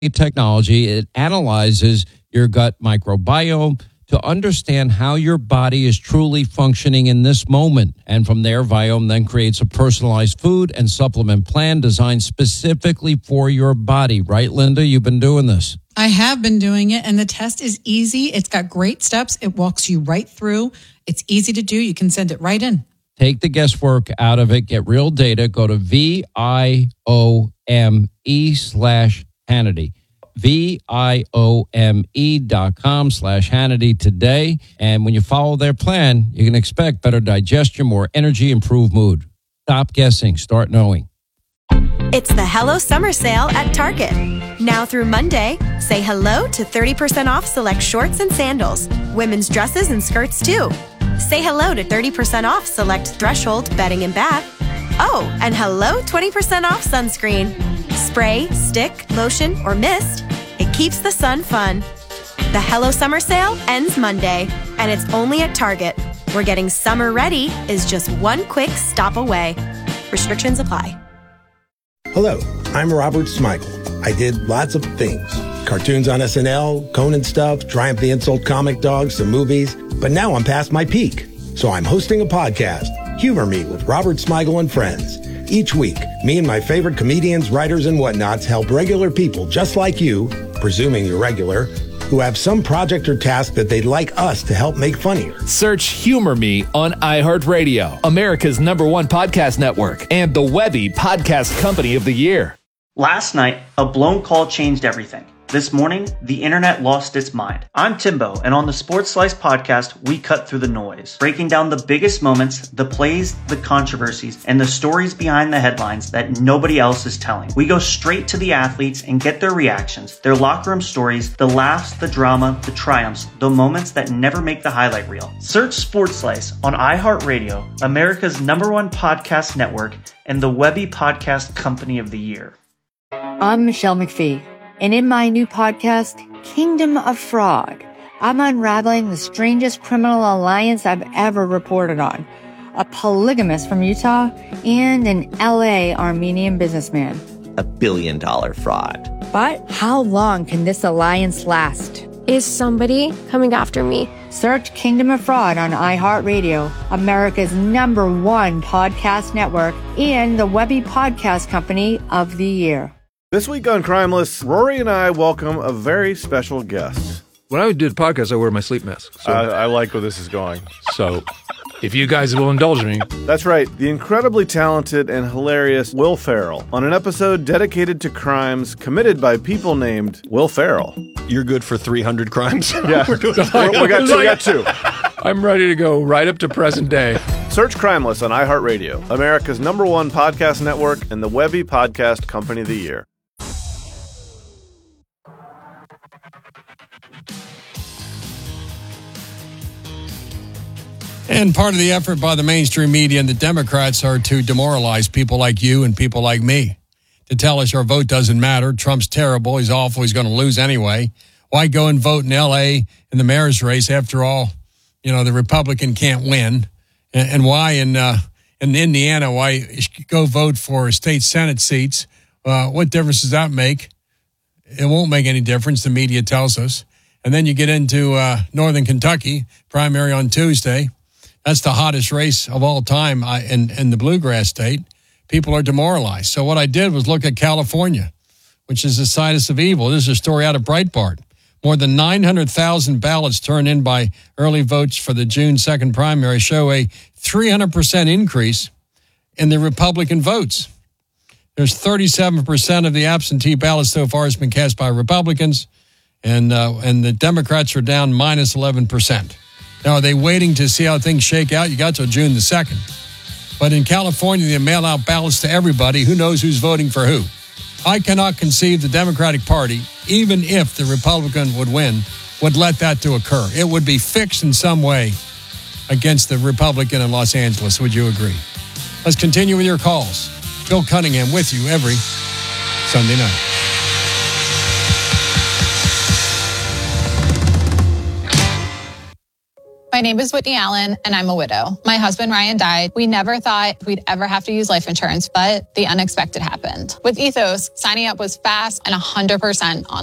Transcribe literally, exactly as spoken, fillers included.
technology. It analyzes your gut microbiome to understand how your body is truly functioning in this moment. And from there, Viome then creates a personalized food and supplement plan designed specifically for your body. Right, Linda? You've been doing this. I have been doing it, and the test is easy. It's got great steps. It walks you right through. It's easy to do. You can send it right in. Take the guesswork out of it. Get real data. Go to V I O M E slash Hannity. V-I-O-M-E dot com slash Hannity today. And when you follow their plan, you can expect better digestion, more energy, improved mood. Stop guessing. Start knowing. It's the Hello Summer Sale at Target. Now through Monday, say hello to thirty percent off select shorts and sandals. Women's dresses and skirts, too. Say hello to thirty percent off select Threshold bedding and bath. Oh, and hello twenty percent off sunscreen. Spray, stick, lotion, or mist, it keeps the sun fun. The Hello Summer Sale ends Monday, and it's only at Target, where getting summer ready is just one quick stop away. Restrictions apply. Hello, I'm Robert Smigel. I did lots of things. Cartoons on S N L, Conan stuff, Triumph the Insult comic dogs, some movies. But now I'm past my peak. So I'm hosting a podcast, Humor Me with Robert Smigel and Friends. Each week, me and my favorite comedians, writers, and whatnots help regular people just like you, presuming you're regular, who have some project or task that they'd like us to help make funnier. Search Humor Me on iHeartRadio, America's number one podcast network, and the Webby Podcast Company of the Year. Last night, a blown call changed everything. This morning, the internet lost its mind. I'm Timbo, and on the Sports Slice podcast, we cut through the noise, breaking down the biggest moments, the plays, the controversies, and the stories behind the headlines that nobody else is telling. We go straight to the athletes and get their reactions, their locker room stories, the laughs, the drama, the triumphs, the moments that never make the highlight reel. Search Sports Slice on iHeartRadio, America's number one podcast network, and the Webby Podcast Company of the Year. I'm Michelle McPhee. And in my new podcast, Kingdom of Fraud, I'm unraveling the strangest criminal alliance I've ever reported on. A polygamist from Utah and an L A Armenian businessman. A billion dollar fraud. But how long can this alliance last? Is somebody coming after me? Search Kingdom of Fraud on iHeartRadio, America's number one podcast network, and the Webby Podcast Company of the Year. This week on Crimeless, Rory and I welcome a very special guest. When I do the podcast, I wear my sleep mask. So. I, I like where this is going. So, if you guys will indulge me. That's right, the incredibly talented and hilarious Will Ferrell on an episode dedicated to crimes committed by people named Will Ferrell. You're good for three hundred crimes? Yeah, We're doing we got two. We got two. I'm ready to go right up to present day. Search Crimeless on iHeartRadio, America's number one podcast network, and the Webby Podcast Company of the Year. And part of the effort by the mainstream media and the Democrats are to demoralize people like you and people like me, to tell us our vote doesn't matter. Trump's terrible. He's awful. He's going to lose anyway. Why go and vote in L A in the mayor's race? After all, you know, the Republican can't win. And, and why in uh, in Indiana, why go vote for state Senate seats? Uh, what difference does that make? It won't make any difference, the media tells us. And then you get into uh, Northern Kentucky, primary on Tuesday. That's the hottest race of all time in, in the bluegrass state. People are demoralized. So what I did was look at California, which is the sinus of evil. This is a story out of Breitbart. More than nine hundred thousand ballots turned in by early votes for the June second primary show a three hundred percent increase in the Republican votes. There's thirty-seven percent of the absentee ballots so far has been cast by Republicans, and uh, and the Democrats are down minus eleven percent. Now, are they waiting to see how things shake out? You got till June the second. But in California, they mail out ballots to everybody. Who knows who's voting for who? I cannot conceive the Democratic Party, even if the Republican would win, would let that to occur. It would be fixed in some way against the Republican in Los Angeles. Would you agree? Let's continue with your calls. Bill Cunningham with you every Sunday night. My My name is Whitney Allen, and I'm a widow. My husband, Ryan, died. We never thought we'd ever have to use life insurance, but the unexpected happened. With Ethos, signing up was fast and one hundred percent on